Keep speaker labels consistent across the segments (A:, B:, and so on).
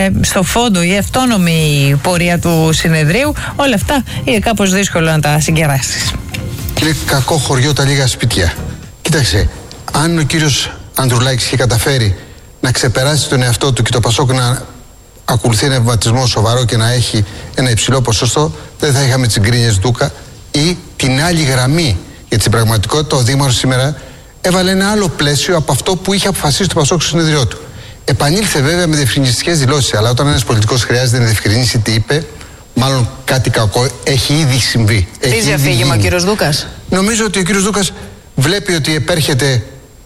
A: στο φόντο η αυτόνομη πορεία του συνεδρίου, όλα αυτά είναι κάπως δύσκολο να τα συγκεράσεις.
B: Είναι κακό χωριό τα λίγα σπίτια. Κοίταξε, αν ο κύριος Ανδρουλάκης είχε καταφέρει να ξεπεράσει τον εαυτό του και το Πασόκ να ακολουθεί ένα βηματισμό σοβαρό και να έχει ένα υψηλό ποσοστό, δεν θα είχαμε τις γκρίνιες Ντούκα ή την άλλη γραμμή. Γιατί στην πραγματικότητα ο Δήμαρχος σήμερα έβαλε ένα άλλο πλαίσιο από αυτό που είχε αποφασίσει το Πασόκ στο συνεδριό του. Επανήλθε βέβαια με διευκρινιστικές δηλώσεις, αλλά όταν ένας πολιτικός χρειάζεται να διευκρινίσει τι είπε, μάλλον κάτι κακό έχει ήδη συμβεί.
A: Τι διαφύγημα ο κύριος Δούκας?
B: Νομίζω ότι ο κύριος Δούκας βλέπει ότι επέρχεται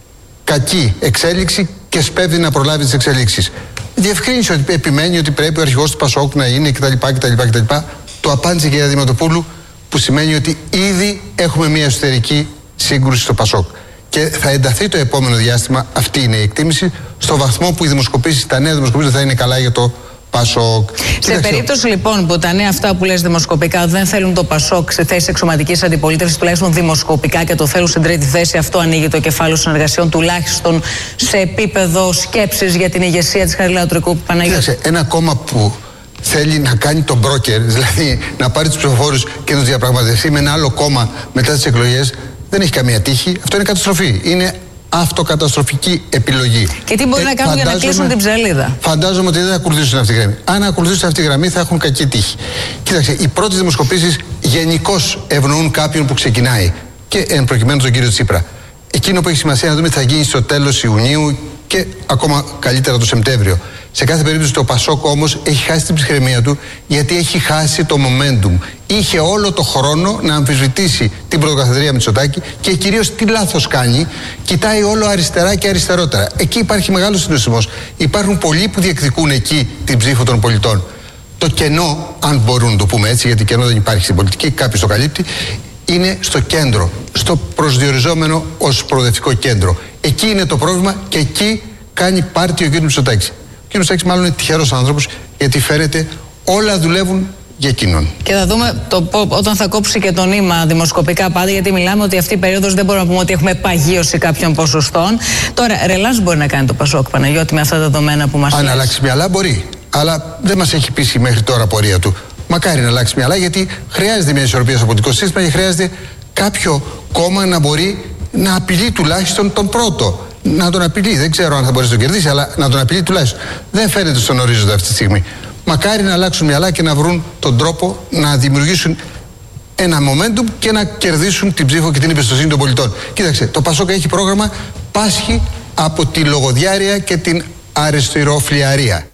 B: κακή εξέλιξη και σπέβδει να προλάβει τις εξελίξεις. Διευκρίνησε ότι επιμένει ότι πρέπει ο αρχηγός του Πασόκ να είναι κτλ. Το απάντησε η κυρία Δημητροπούλου, που σημαίνει ότι ήδη έχουμε μια εσωτερική σύγκρουση στο Πασόκ. Και θα ενταθεί το επόμενο διάστημα, αυτή είναι η εκτίμηση, στο βαθμό που οι δημοσκοπήσεις, τα νέα δημοσκοπήσεις θα είναι καλά για το Πασόκ.
A: Σε περίπτωση λοιπόν που τα νέα αυτά που λες δημοσκοπικά δεν θέλουν το Πασόκ σε θέση εξωματικής αντιπολίτευσης, τουλάχιστον δημοσκοπικά, και το θέλουν στην τρίτη θέση, αυτό ανοίγει το κεφάλαιο συνεργασιών, τουλάχιστον σε επίπεδο σκέψης για την ηγεσία της Χαριλάου-Τρικού Παναγιώτη.
B: Κοίταξε, ένα κόμμα που θέλει να κάνει τον μπρόκερ, δηλαδή να πάρει τους ψηφοφόρους και να τους διαπραγματευτεί με ένα άλλο κόμμα μετά τις εκλογές, δεν έχει καμία τύχη. Αυτό είναι καταστροφή. Είναι αυτοκαταστροφική επιλογή. Και τι μπορεί να κάνουν για να κλείσουν την ψαλίδα? Φαντάζομαι ότι δεν θα ακολουθήσουν αυτή τη γραμμή. Αν ακολουθήσουν αυτή τη γραμμή θα έχουν κακή τύχη. Κοίταξε, οι πρώτες δημοσκοπήσεις γενικώς ευνοούν κάποιον που ξεκινάει. Και εν προκειμένου τον κύριο Τσίπρα. Εκείνο που έχει σημασία να δούμε τι θα γίνει στο τέλος Ιουνίου και ακόμα καλύτερα το Σεπτέμβριο. Σε κάθε περίπτωση το Πασόκ όμως έχει χάσει την ψυχραιμία του, γιατί έχει χάσει το momentum. Είχε όλο το χρόνο να αμφισβητήσει την πρωτοκαθεδρία Μητσοτάκη και κυρίως τι λάθος κάνει. Κοιτάει όλο αριστερά και αριστερότερα. Εκεί υπάρχει μεγάλος συντονισμός. Υπάρχουν πολλοί που διεκδικούν εκεί την ψήφο των πολιτών. Το κενό, αν μπορούν να το πούμε έτσι, γιατί κενό δεν υπάρχει στην πολιτική, κάποιος το καλύπτει, είναι στο κέντρο, στο προσδιοριζόμενο ως προοδευτικό κέντρο. Εκεί είναι το πρόβλημα και εκεί κάνει πάρτι ο κ. Μητσοτάκης. Ο κ. Μητσοτάκης μάλλον είναι τυχερός άνθρωπος, γιατί φέρεται όλα δουλεύουν για εκείνον. Και θα δούμε όταν θα κόψει και το νήμα δημοσκοπικά πάντα, γιατί μιλάμε ότι αυτή η περίοδος δεν μπορούμε να πούμε ότι έχουμε παγίωση κάποιων ποσοστών. Τώρα, ρελάς μπορεί να κάνει το Πασόκ, Παναγιώτη, με αυτά τα δεδομένα που μας λέει. Αν αλλάξει μυαλά μπορεί, αλλά δεν μας έχει πείσει μέχρι τώρα πορεία του. Μακάρι να αλλάξει μυαλά, γιατί χρειάζεται μια ισορροπία στο πολιτικό σύστημα και χρειάζεται κάποιο κόμμα να μπορεί να απειλεί τουλάχιστον τον πρώτο. Να τον απειλεί. Δεν ξέρω αν θα μπορέσει να τον κερδίσει, αλλά να τον απειλεί τουλάχιστον. Δεν φαίνεται στον ορίζοντα αυτή τη στιγμή. Μακάρι να αλλάξουν μυαλά και να βρουν τον τρόπο να δημιουργήσουν ένα momentum και να κερδίσουν την ψήφο και την εμπιστοσύνη των πολιτών. Κοίταξε, το Πασόκ έχει πρόγραμμα, πάσχει από τη λογοδιάρεια και την αριστεροφλιαρία.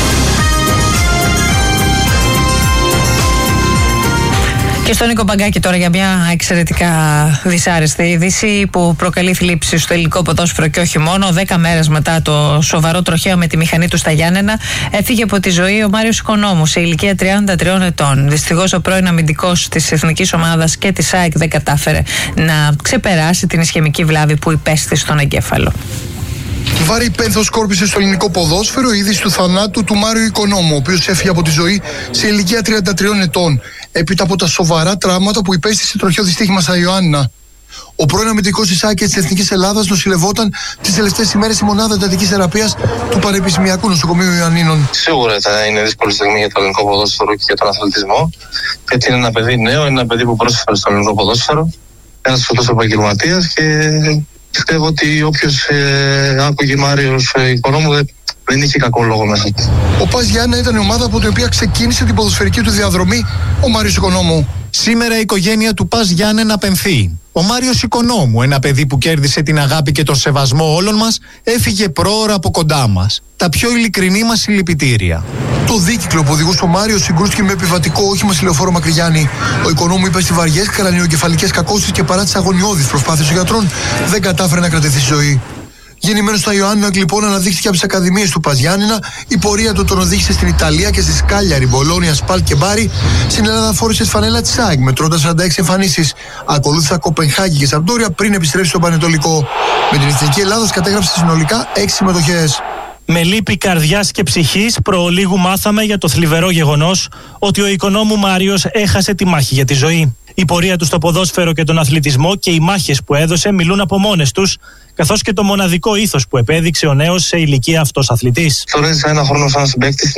A: Και στον Νίκο Μπαγκάκη τώρα για μια εξαιρετικά δυσάρεστη είδηση που προκαλεί θλίψη στο ελληνικό ποδόσφαιρο και όχι μόνο. 10 μέρες μετά το σοβαρό τροχαίο με τη μηχανή του στα Γιάννενα, έφυγε από τη ζωή ο Μάριος Οικονόμου σε ηλικία 33 ετών. Δυστυχώς ο πρώην αμυντικός της εθνικής ομάδας και της ΑΕΚ δεν κατάφερε να ξεπεράσει την ισχαιμική βλάβη που υπέστη στον εγκέφαλο.
C: Βάρη πένθος σκόρπισε στο ελληνικό ποδόσφαιρο η είδηση του θανάτου του Μάριου Οικονόμου, ο οποίος έφυγε από τη ζωή σε ηλικία 33 ετών, έπειτα από τα σοβαρά τραύματα που υπέστη σε τροχαίο δυστύχημα στα Ιωάννινα. Ο πρώην αμυντικός της ΑΕΚ και της Εθνικής Ελλάδας νοσηλευόταν τις τελευταίες ημέρες στη μονάδα εντατικής θεραπείας του Πανεπιστημιακού Νοσοκομείου Ιωαννίνων.
D: Σίγουρα θα είναι δύσκολη στιγμή για το ελληνικό ποδόσφαιρο και για τον αθλητισμό, γιατί είναι ένα παιδί νέο, είναι ένα παιδί που πρόσφερε στο ελληνικό ποδόσφαιρο, ένας φωτός επαγγελματίας και. Πιστεύω ότι όποιος άκουγε Μάριος Οικονόμου δεν είχε κακό λόγο μέσα.
C: Ο ΠΑΣ Γιάννενα ήταν η ομάδα από την οποία ξεκίνησε την ποδοσφαιρική του διαδρομή ο Μάριος Οικονόμου.
E: Σήμερα η οικογένεια του ΠΑΣ Γιάννενα πενθεί. Ο Μάριος Οικονόμου, ένα παιδί που κέρδισε την αγάπη και τον σεβασμό όλων μας, έφυγε προώρα από κοντά μας. Τα πιο ειλικρινή μας συλληπιτήρια.
C: Το δίκυκλο που οδηγούσε ο Μάριος συγκρούστηκε με επιβατικό όχημα στη λεωφόρο Μακρυγιάννη. Ο Οικονόμου υπέστη βαριές κρανιοκεφαλικές κακώσεις και παρά τις αγωνιώδεις προσπάθειες των γιατρών δεν κατάφερε να κρατηθεί στη ζωή. Γεννημένος στα Ιωάννινα, λοιπόν, αναδείχθηκε από τις ακαδημίες του ΠΑΣ Γιάννενα. Η πορεία του τον οδήγησε στην Ιταλία και στις Κάλιαρη, Μπολόνια, Σπάλ και Μπάρι. Στην Ελλάδα φόρησε τη φανέλα της ΑΕΚ μετρώντας 46 εμφανίσεις. Ακολούθησα Κοπενχάγη και Σαμπτόρια πριν επιστρέψει στο Πανετολικό. Με την Εθνική Ελλάδος κατέγραψε συνολικά 6 συμμετοχές.
F: Με λύπη καρδιάς και ψυχής προολίγου μάθαμε για το θλιβερό γεγονός ότι ο Οικονόμου Μάριος έχασε τη μάχη για τη ζωή. Η πορεία του στο ποδόσφαιρο και τον αθλητισμό και οι μάχες που έδωσε μιλούν από μόνες τους, καθώς και το μοναδικό ήθος που επέδειξε ο νέος σε ηλικία αυτός αθλητής.
D: Τώρα έζησα ένα χρόνο σαν συμπαίκτης.